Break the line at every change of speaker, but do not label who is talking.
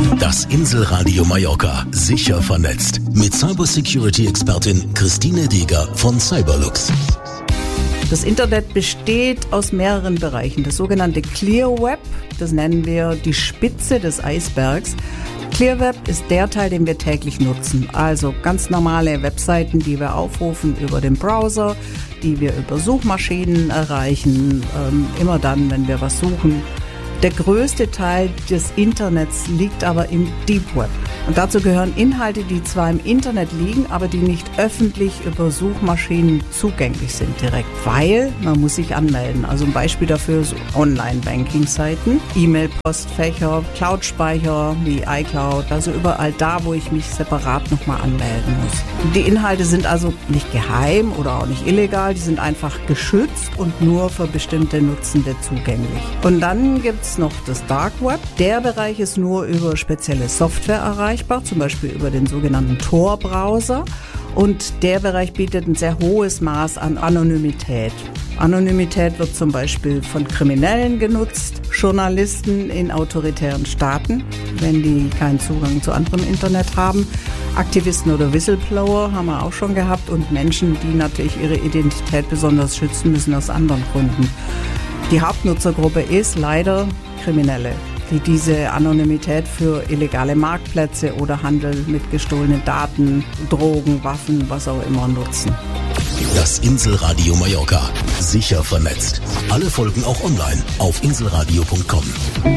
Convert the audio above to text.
Das Inselradio Mallorca, sicher vernetzt. Mit Cybersecurity-Expertin Christine Deger von Cyberlux.
Das Internet besteht aus mehreren Bereichen. Das sogenannte Clear Web, das nennen wir die Spitze des Eisbergs. Clear Web ist der Teil, den wir täglich nutzen. Also ganz normale Webseiten, die wir aufrufen über den Browser, die wir über Suchmaschinen erreichen, immer dann, wenn wir was suchen. Der größte Teil des Internets liegt aber im Deep Web. Und dazu gehören Inhalte, die zwar im Internet liegen, aber die nicht öffentlich über Suchmaschinen zugänglich sind direkt, weil man muss sich anmelden. Also ein Beispiel dafür ist Online-Banking-Seiten, E-Mail-Postfächer, Cloud-Speicher wie iCloud, also überall da, wo ich mich separat nochmal anmelden muss. Die Inhalte sind also nicht geheim oder auch nicht illegal, die sind einfach geschützt und nur für bestimmte Nutzende zugänglich. Und dann gibt's noch das Dark Web. Der Bereich ist nur über spezielle Software erreichbar, zum Beispiel über den sogenannten Tor-Browser. Und der Bereich bietet ein sehr hohes Maß an Anonymität. Anonymität wird zum Beispiel von Kriminellen genutzt, Journalisten in autoritären Staaten, wenn die keinen Zugang zu anderem Internet haben. Aktivisten oder Whistleblower haben wir auch schon gehabt und Menschen, die natürlich ihre Identität besonders schützen müssen aus anderen Gründen. Die Hauptnutzergruppe ist leider Kriminelle, die diese Anonymität für illegale Marktplätze oder Handel mit gestohlenen Daten, Drogen, Waffen, was auch immer nutzen.
Das Inselradio Mallorca, sicher vernetzt. Alle Folgen auch online auf inselradio.com.